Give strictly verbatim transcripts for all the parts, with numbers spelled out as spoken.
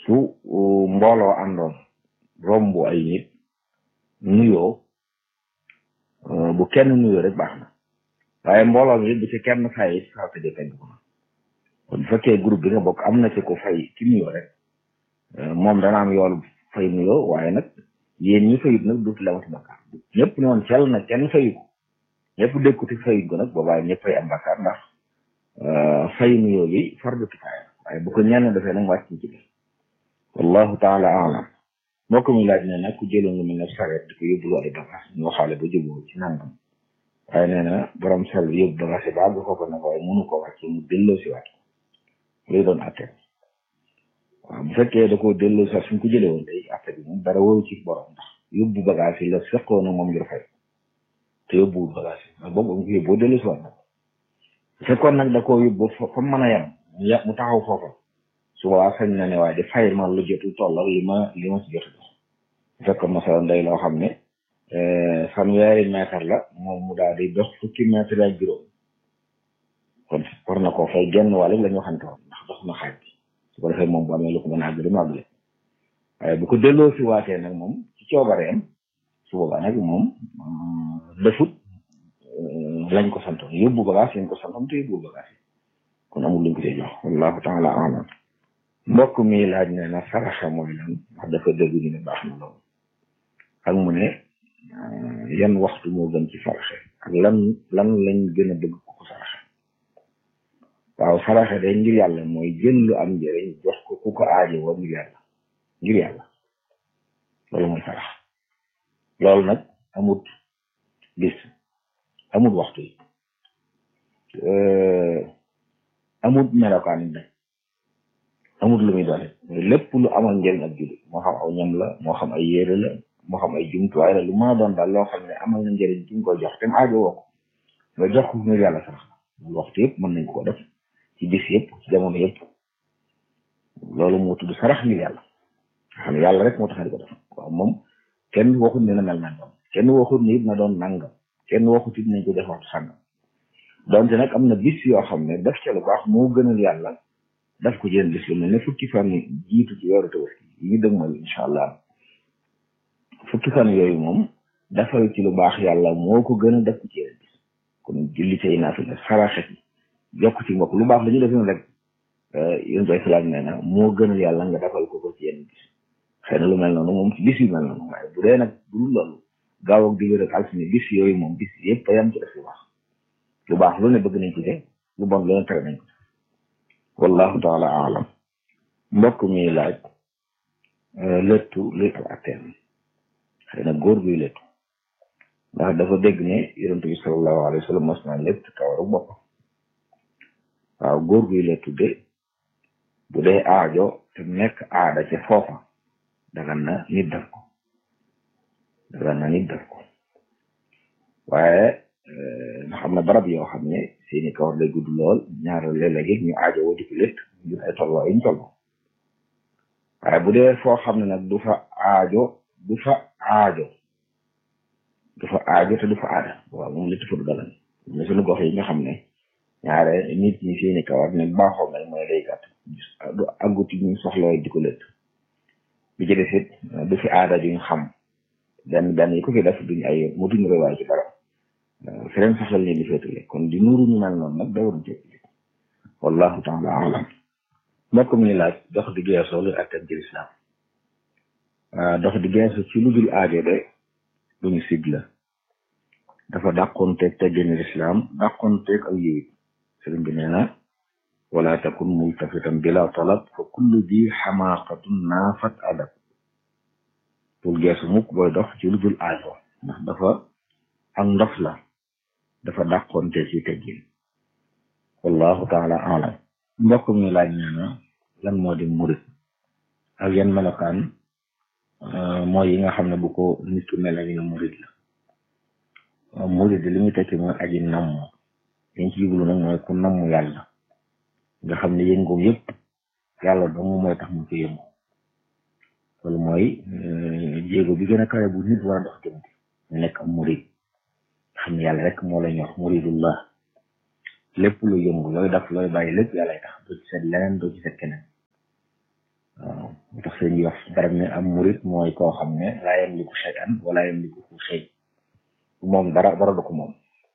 su mbooloo àndoon romb ay nit nuyoo bu kenn nuyoo rek baax na waaye mbooloo mi bu ci kenn fay saa tëjee kañ ko na kon bu fekkee groupe bi nga bokk am na ci ko fay ci nuyoo rek moom dana am yoolu fay nuyoo waaye nag yéen ñi fayut nag dootu lamati bakkaar ñëpp ne woon cel na kenn fayu ko ñëpp dékkuti fayut ko nag boobaa ñëpp fay am bakkaar ndax fay nuyoo bi fardu kifaaya waaye bu ko ñenn defee nag wàcc ci def wallahu taala alam moo ko mu laaj ne nag ku jëloon nga mel ne sareet di ko yóbbulu ay bagaas ñu waxaale ba juboo ci nangam waaye nee na borom sal bi yóbbu bagaas yi ba àgg foofu nag waaye mënu ko wàcc mu delloo si waat luy doon atte waaw bu fekkee da koo delloo si waat suñ ko jëlee woon day atte bi moom dara waru ci borom ndax yóbbu bagaas yi la seqoo na moom ngir fay te yóbbuwul bagaas yi ndax boobu am ko yóbboo delloo si waat nag bu fekkoon nag da koo yóbbu fa mën a yem mu taxaw foofa su boobaa sañ na ne waaye di fay ma lu jotul toll ak li ma li ma si jot bu fekkoon masalan day loo xam ne fanweeri mètre la moom mu daal di dox fukki mètre ak juróom kon war na koo fay genn wàll la ñu waxante woon ndax dox na xaaj bi su ko defee moom bu amee lu ko mën a àggale mu àggale waaye bu ko delloo si waatee nag moom ci coobareem su boobaa nag moom defut lañ ko santoon yóbbu bagage lañ ko santoon te yóbbu bagage yi kon amul luñ ko see jox wallahu taala alam mbokk mi laaj ne na saraxa mooy lan ndax dafa dégg ñu ne baax na loolu ak mu ne yan waxtu moo gën ci saraxe ak lan lan lañ gën a bëgg ko ko saraxe waaw saraxe de ngir yàlla mooy jël lu am njëriñ jox ko ku ko aajo woo ngir yàlla ngir yàlla loolu mooy sarax loolu nag amut bis amut waxtu yi amut melokaan yi nag amut lu muy doone lépp lu amal njëriñ ak jullit moo xam aw ñam la moo xam ay yére la moo xam ay jumtuwaay la lu ma doon daal loo xam ne amal na njëriñ ci nga koy jox te mu aajo woo ko nga jox ko ngir yàlla sarax la loolu waxtu yëpp mën nañ ko def ci bis yëpp ci jamono yëpp loolu moo tudd sarax ngir yàlla nga xam ne yàlla rek moo tax di ko def waaw moom kenn waxut ne na mel nangam kenn waxut ne it na doon nangam kenn waxut it nañ ko def waxtu sàngam donte nag am na bis yoo xam ne def ca lu baax moo gënal yàlla daf ko jënd bis lu mel ne fukki fan jiitu ci weeru tabaski yi ñu dëgmal incha allah fukki fan yooyu moom dafay ci lu baax yàlla moo ko gën a def ci yeneen bis kon julli cay naafila saraxe ci yokk ci mbokk lu baax la ñu def rek yéen koy salaat nee na moo gënal yàlla nga defal ko ko ci yeneen bis xëy na lu mel noonu moom ci bis yu mel noonu waaye bu dee nag bu dul loolu gaaw ak dibéer ak altine bis yooyu moom bis yëpp a yam ci def lu baax lu baax lu ne bëgg nañ ci de lu bon lu ne tere nañ ko wallahu taala alam mbokk mi laaj léttu luy ak atteem xëy na góor guy léttu ndax dafa dégg ne yonent bi sallallahu alayhi wa sallam mos naa létt kawaru bopp waaw góor guy léttu de bu dee aajo te nekk aada ca foofa dagan na nit def ko dagan na nit def ko waaye ndax am na barab yoo xam ne seeni kawar day gudd lool ñaar léeg-léegi ñu aajo woo di ko létt ngir ay tolloo yi ñu tolloo waaye bu dee foo xam ne nag du fa aajo du fa aajo du fa aajo te du fa aada waaw moom létt fa du dalan mais suñu gox yi nga xam ne ñaare nit ñi seeni kawar ne baaxoo mel mooy day gàtt du àgguti ñu soxla di ko létt bi ci des it du fi aada duñ xam benn benn yi ko fi def duñ ay mutuñu rewaay ci dara feneen saxal leen di féetale kon di nuuru ñu mel noonu nag day waruñ ci wallahu taala alam mbokk mi laaj dox di geesoo lu attan ci lislaam dox di geesu ci lu dul aajo de duñu sig la dafa dàqoonteeg teggini lislaam dàqoonteeg ak yiwit sëriñ bi nee na wala takun multafitan bila talab fa kullu di xamaaqatun naafat adab bul geesu mukk booy dox ci lu dul aajo ndax dafa ak ndof la dafa dàqoonte ci teggin wallahu taala alam mbokk mi laaj nee na lan moo di murit ak yan melokaan mooy yi nga xam ne bu ko nit ki mel ni murit la murit li muy tekki mooy aji namm liñ ci jublu nag mooy ku namm yàlla nga xam ne yëngoom yëpp yàlla dong mooy tax mu ko yëngu loolu mooy jéego bi gën a kawe bu nit war a dox jëm ñu nekk am murit xam ne yàlla rek moo la ñor muridullah lépp lu yëngu looy daf looy bàyyi lépp yàllay tax doo ci seet leneen doo ci seet keneen waaw sëñ bi wax barab ne am murit mooy koo xam ne laa yamliku shay'an wala yamliku shay moom dara dara du ko moom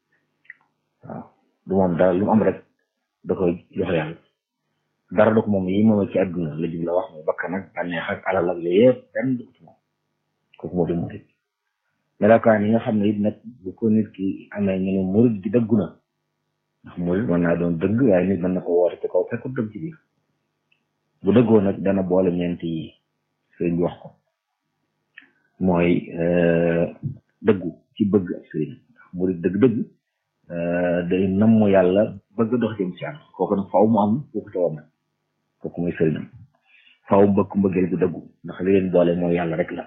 waaw du moom dara lu mu am rek da koy jox yàlla dara du ko moom yi moom ci àdduna la jub la wax mooy bakkan ak bànneex ak alal ak yooyu yëpp benn du ko ci moom kooku moo di murit melokaan yi nga xam ne it nag bu ko nit ki amee ñu ne murit gi dëggu na ndax murit mën naa doon dëgg waaye nit mën na ko woote ci kaw fekkut dëgg ci biir bu dëggoo nag dana boole ñeent yi sëriñ bi wax ko mooy dëggu ci bëgg ak sëriñ ndax murit dëgg-dëgg day namm yàlla bëgg dox jëm ci yàlla kooku nag faaw mu am kooku tawam nag kooku mooy sëriñam faaw mbëkk mbëggeel bu dëggu ndax li leen boole mooy yàlla rek la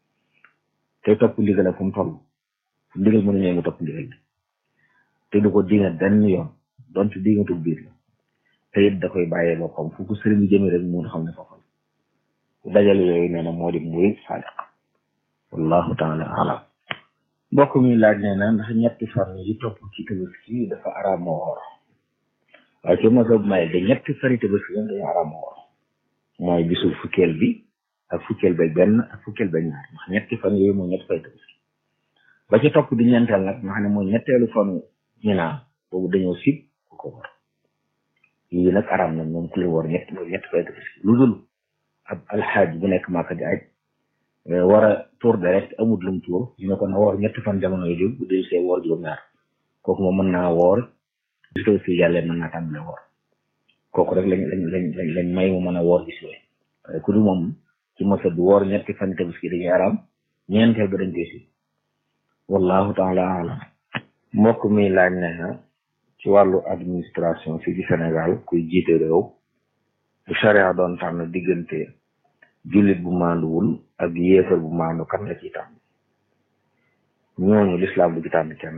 te topp ndigal fu mu toll fu ndigal mën a ñëw mu topp ndigal te du ko dingat benn yoon donte dingatu biir la te it da koy bàyyee boppam fu ko sëriñ bi jëmee rek mun xam ne foofu la dajale yooyu nee na moo di murit saadiq wallahu taala alam mbokk mi laaj nee na ndax ñetti fan yi topp ci tabaski dafa araama woor waaye ci mosoo may de ñetti fari tabaski yoon dañu araama woor mooy bisu fukkeel bi ak fukkeel ba benn ak fukkeel ba ñaar ndax ñetti fan yooyu mooy ñetti fari tabaski ba ci topp di ñeenteel nag nga xam ne mooy ñetteelu fanu ñinaa boobu dañoo sib ku ko woor yii nag araam na moom ku leen woor ñett mooy ñetti fari tabaski lu dul ab alxaaj bu nekk Màkka di aj war a tuur deret amut lum tuur ñu ne ko na woor ñetti fan jamono yi bu dee see woor juróom-ñaar kooku moom mën naa woor bis tabaski yàlla mën naa tàmbale woor kooku rek lañ lañ lañ lañ may mu mën a woor gis yooyu waaye ku du moom ci mosa du woor ñetti fan tabaski dañuy araam ñeenteel ba dañ koy si wallahu taala alam mbokk mi laaj ne na ci wàllu administration fii ci Sénégal kuy jiite réew bu charia doon tànn diggante jullit bu maanduwul ak yéefar bu maandu kan la ciy tànn ñooñu lislaam bu ci tànn kenn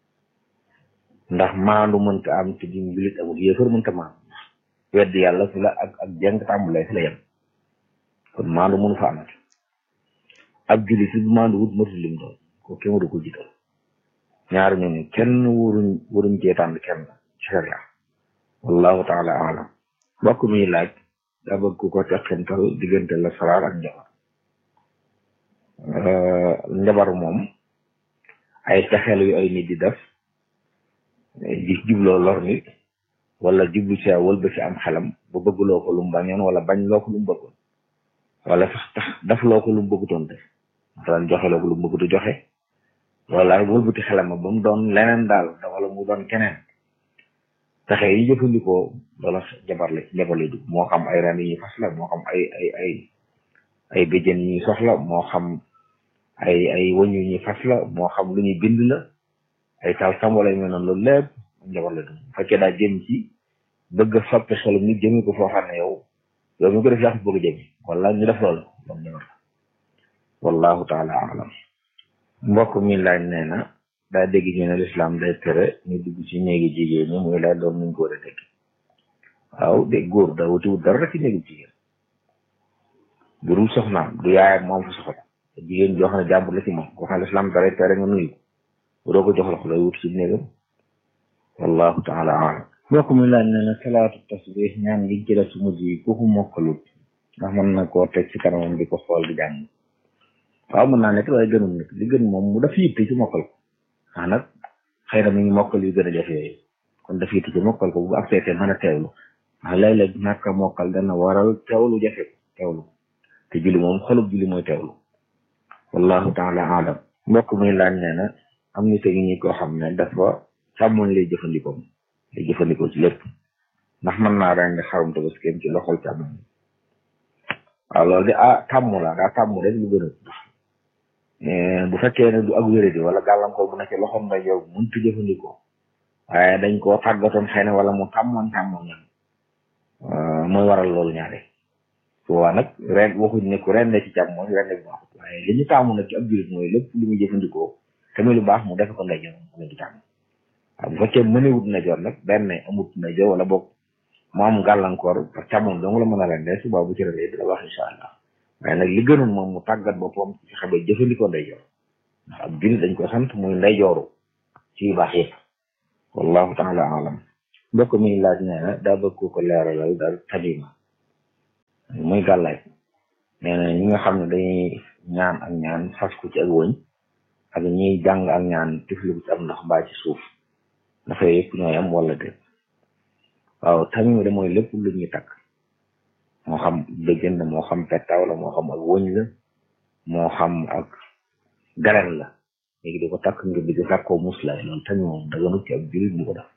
ndax maandu mënta am te di jullit amul yéefar mënta maandu weddi yàlla fi la ak ak jeng tàmbulee fi la yem kon maandu mënu fa amati ab jullit si bu maanduwul matul lim doon ko kenn waru ko jiital ñaar ñooñu kenn waruñ waruñ cee tànn kenn ci sharia wallahu taala alam mbokk mi laaj daa bëgg ku ko teqental diggante la salaar ak njabar njabar moom ay texel yu ay nit di def di jubloo lor nit wala jublu ci wal ba ci am xelam ba bëggloo ko lu mu bañoon wala bañ loo ko lu mu bëggoon wala sax tax daf loo ko lu mu bëggutoon def daan joxe loo ko lu mu bëggutu joxe wala wëlbati xelam ba mu doon leneen daal wala mu doon keneen taxe yi jëfandikoo loola jabar la jabar la dugg moo xam ay ren yi ñuy fas la moo xam ay ay ay ay béjjën yi ñuy soxla moo xam ay ay wëñ yu ñuy fas la moo xam lu ñuy bind la ay taal sam wala yu mel noonu loolu lépp jabar la dugg bu fekkee daa jëm ci bëgg a soppi xelu nit jëmi ko foo xam ne yow yow mi ko def yaa ko bëgg a jëmi wala ñu def loolu moom jabar la wallahu taala alam mbokk mi laaj nee na daa dégg ñu ne lislaam day tere ñu dugg ci néegi jigéen ñi muy laaj doon nuñ ko war a dégg waaw de góor daa wutiwut dara ci néegi jigéen bu dul soxnaam du yaayam moom fa soxla jigéen joo xam ne jàmbur la ci moom koo xam ne lislaam day tere nga nuyu bu doo ko jox la ko lay wut ci néegam wallahu taala alam mbokk mi laaj nee na salaatu tasbih ñaan ngi jëla su mujj yi ku ko mokkalut ndax mën na koo teg ci kanamam di ko xool di jàng waaw mën naa nekk waaye gënul nekk li gën moom mu daf yitte ci mokkal ko ah nag xëy na mi ngi mokkal yu gën a jafe yooyu kon daf yitte ci mokkal ko bu ak seetee mën a teewlu ndax léeg-léeg ñàkk a mokkal dana waral teewlu jafe ko teewlu te julli moom xolub julli mooy teewlu wallahu taala alam mbokk muy laaj nee na am ni tegi ñi koo xam ne dafa càmmoñ lay jëfandikoo lay jëfandikoo ci lépp ndax mën naa rendi xarum tabaskeem ci loxol càmmoñ waaw loolu de ah tàmm la daa tàmm rek lu gën a bu fekkee ne du ak wéradi wala gàllankoor bu nekkee loxoom nday yow mënut a jëfandikoo waaye dañ koo tàggatoon xëy na wala mu tàmmoon tàmmoon ñam mooy waral loolu ñaare su waa nag ren waxuñ ne ku ren ne ci càmmoñ ren ne bu baaxut waaye li ñu tàmm nag ci ab jullit mooy lépp lu muy jëfandikoo te muy lu baax mu defe ko ndeyjoor mu di tàmm waaw bu fekkee mënewut ndeyjoor nag benn amut ndeyjoor wala boog mu am gàllankoor parce que càmmoñ dong la mën a ren de suba bu ci rendee dina wax incha allah waaye nag li gënoon moom mu tàggat boppam ci xam ne jëfandikoo ndeyjoor ndax ab jullit dañ ko sant muy ndeyjooru ci yu baax yëpp wallahu taala alam mbokk mi laaj nee na daa bëgg ko leeralal daal tamima muy gàllaay nee na ñi nga xam ne dañuy ñaan ak ñaan fas ko ci ak wëñ ak ñiy jàng ak ñaan tifli ko ci am ndox mbaa ci suuf dafa yëpp ñooy am wala déet waaw tamit de mooy lépp lu ñuy takk moo xam dëggën la moo xam pettaaw la moo xam ak wëñ la moo xam ak garen la léegi di ko takk ngir di ko takkoo muslaay loolu tamit moom daganut ci ab jullit bu ko def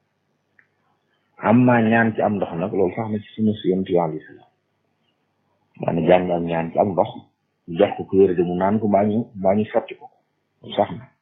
am maa ñaan ci am ndox nag loolu sax na ci sunu si yonent bi alayhi salaam maanaam jàng ak ñaan ci am ndox ñu jox ko ku wér de mu naan ko mbaa ñu mbaa ñu sotti ko loolu sax na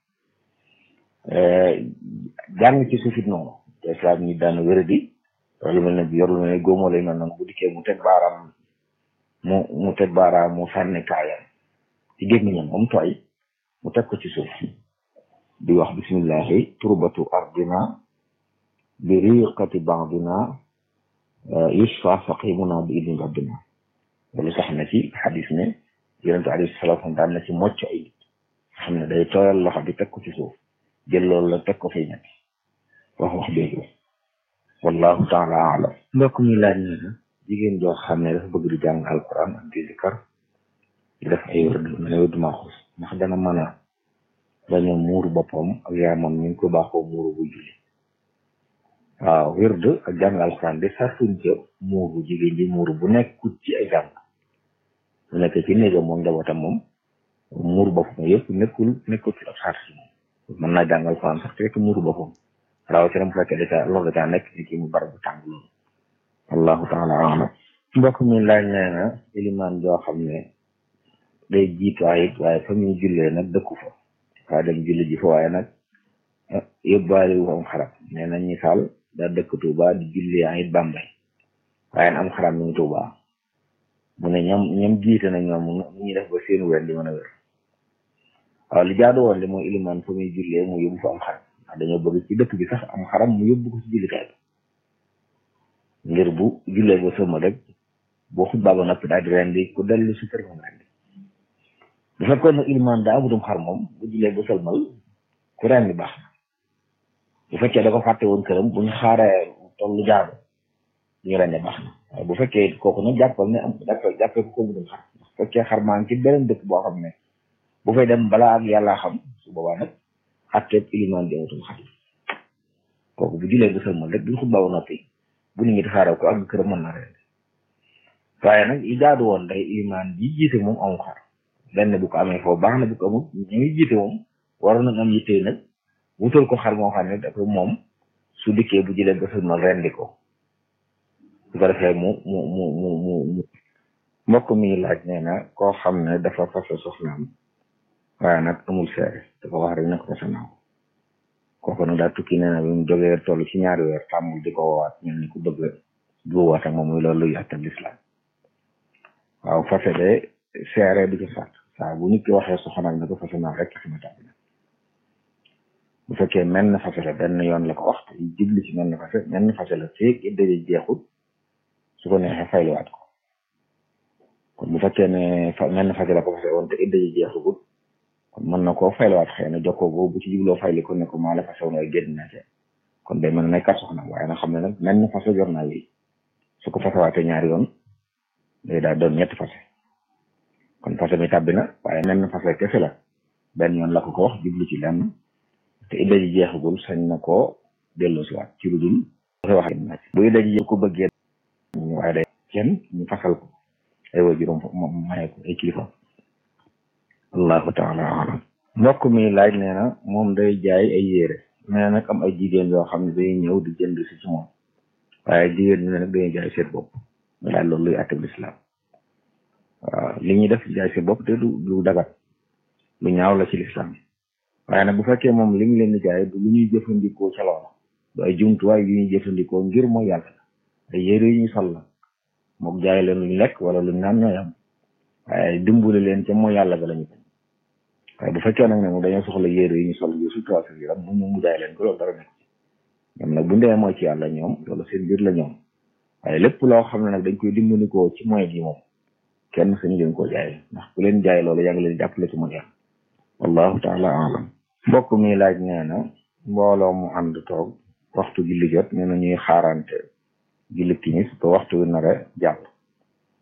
jàng ci suufit noonu te islam ñi daan wér di lu mel ne yor lu mel ne góomoo lay mel noonu bu dikkee mu teg baaraam mu mu teg baaraam mu sànni kaayam ci gémmiñam moom tooy mu teg ko ci suuf di wax bismillahi turbatu ardina bi riqati ba'dina yushfa saqimuna bi idni rabbina loolu sax na ci xadis ne yonente alayhi salaam daan na ci mocc ay nit xam ne day tooyal loxo bi teg ko ci suuf jël loolu la teg ko fay ñetti wax wax dégg wallahu taala alam mbokk mi laaj ne na jigéen joo xam ne dafa bëgg di jàng alquran ak di zikar di def ay wërd mel ne wërd maaxuus ndax dana mën a bañ a muuru boppam ak yaramam ñu ngi ko baaxoo muuru bu julli waaw wërd ak jàng alquran de sartuñ ca muuru jigéen ji muuru bu nekkut ci ay jàng bu nekk ci néegam moom njabootam moom muuru boppam yëpp nekkul nekkul ci ab sart si moom mën naa jàng alquran sax te fekk muuru boppam rawatina bu fekkee dafa loolu da caa nekk ci kii mu bar bu tàng loolu wallahu taala alam mbokk mi laaj nee na ilimaan joo xam ne day jiitu ayit waaye fa muy jullee nag dëkku fa waa dem julli ji fa waaye nag yóbbaale wu am xaram nee na ñi saal daa dëkk Tuuba di julli ayit Bambey waaye am xaram mi ngi Tuuba mu ne ñoom ñoom jiite na ñoom nu ñuy def ba seen wér di mën a wér waaw li jaadu woon li mooy ilimaan fa muy jullee mu yóbbu fa am xaram dañoo bëgg ci dëkk bi sax am xaram mu yóbbu ko ci jullikaay bi ngir bu jullee ba sëlma rek boo xutbaa ba noppi daal di rendi ku dellu si kër moom rendi bu fekkoon ne ilimaan daa amutum xar moom bu jullee ba sëlmal ku rendi baax na bu fekkee da ko fàtte woon këram bu ñu xaaree tollu jaadu ñu rendi baax na waaye bu fekkee kooku nag jàppal ne am jàppal jàppee ko ko mutum xar bu fekkee xar maa ngi ci beneen dëkk boo xam ne bu fay dem balaa ak yàllaa xam su boobaa nag xatteeb ilimaan bi amatul xar kooku bu julee ba sëlmal rek buñ xutbaa ba noppi bu nit ñi tasaaroo ko ak këram mën na rendi waaye nag li jaadu woon day ilimaan ji jiite moom amul xar benn bu ko amee foofu baax na bu ko amul ñu ngi jiite moom waroon nañ am yitte nag wutal ko xar moo xam ne dafa moom su dikkee bu jëlee ba sëlmal rendi ko su ko defee mu mu mu mu mu mu mbokk mi laaj nee na koo xam ne dafa fase soxnaam waaye nag amul seere dafa wax rek ne ko fase naa ko kooku nag daa tukki nee na bi mu jógee toll ci ñaari weer tàmmul di ko woowaat ñun ni ku bëgg juwaat ak moom muy loolu luy àttab lislaam waaw fase de seere du ci sàtt saa bu nit ki waxee soxnaam ne ko fase naa rek xama tàbbi na bu fekkee mel na fase la benn yoon la ko wax te jibli ci mel na fase mel na fase la feeg idda ji jeexul su ko neexee fayluwaat ko kon bu fekkee ne mel na fase la ko fase woon te idda ji jeexul kon mën na koo fayluwaat xëy na jokkoo boobu bu ci jubloo fayli ko ne ko maa la fase woon waaye génn na ci kon day mën a nekkat soxnaam waaye na xam ne nag mel na fase jor naa wi su ko fasewaatee ñaari yoon day daal doon ñetti fase kon fase mi tàbbi na waaye mel na fase kese la benn yoon la ko ko wax jublu ci lenn te idda ji jeexagul sañ na koo delloo si waat ci lu dul wax bu idda ji ko bëggee waaye day kenn ñu fasal ko ay waajuram maye ko ay kilifa allahu taala alam mbokk mi laaj nee na moom day jaay ay yére mais nag am ay jigéen yoo xam ne day ñëw di jënd si ci moom waaye jigéen ñi ne nag dañuy jaay seen bopp nga laaj loolu luy àttab lislaam waaw li ñuy def jaay seen bopp te du du dagat lu ñaaw la ci lislaam waaye nag bu fekkee moom li mu leen di jaay du lu ñuy jëfandikoo ca loola du ay jumtuwaay yu ñuy jëfandikoo ngir mooy yàlla la ay yére yu ñuy sol la moom jaay leen luñ lekk wala luñ naan ñooy am waaye dimbali leen ca mooy yàlla ga lañu ko waaye bu fekkee nag ne moom dañoo soxla yére yi ñu sol yu surtout seen yaram mu ñu mu jaay leen ko loolu dara nekk ñoom nag bu ndee mooy ci yàlla ñoom loolu seen biir la ñoom waaye lépp loo xam ne nag dañ koy dimbalikoo ci moyen yi moom kenn sañu leen koo jaay ndax ku leen jaay loolu yaa ngi leen jàppale ci mooy yàlla wallahu taala alam mbokk mi laaj nee na mbooloo mu ànd toog waxtu julli jot nee na ñuy xaarante julli timis ba waxtu wi nar a jàll